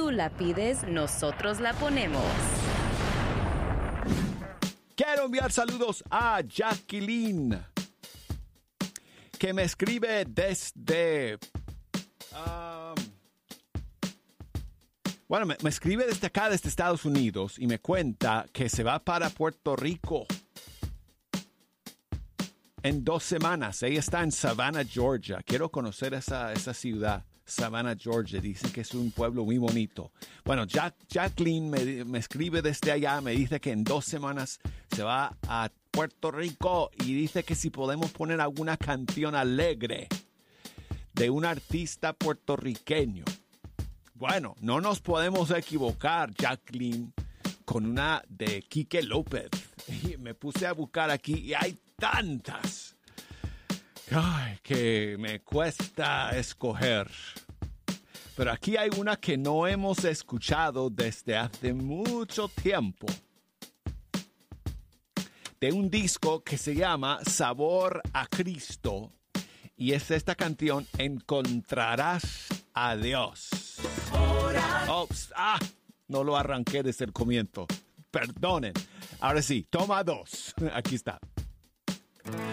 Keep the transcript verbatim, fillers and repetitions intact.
tú la pides, nosotros la ponemos. Quiero enviar saludos a Jacqueline, que me escribe desde... Um, bueno, me, me escribe desde acá, desde Estados Unidos, y me cuenta que se va para Puerto Rico en dos semanas. Ella está en Savannah, Georgia. Quiero conocer esa, esa ciudad, Savannah, Georgia. Dicen que es un pueblo muy bonito. Bueno, Jack, Jacqueline me, me escribe desde allá, me dice que en dos semanas se va a Puerto Rico y dice que si podemos poner alguna canción alegre de un artista puertorriqueño. Bueno, no nos podemos equivocar, Jacqueline, con una de Quique López. Y me puse a buscar aquí y hay tantas, ay, que me cuesta escoger. Pero aquí hay una que no hemos escuchado desde hace mucho tiempo, de un disco que se llama Sabor a Cristo, y es esta canción, Encontrarás a Dios. Ops, ah, no lo arranqué desde el comienzo. Perdonen. Ahora sí, toma dos. Aquí está.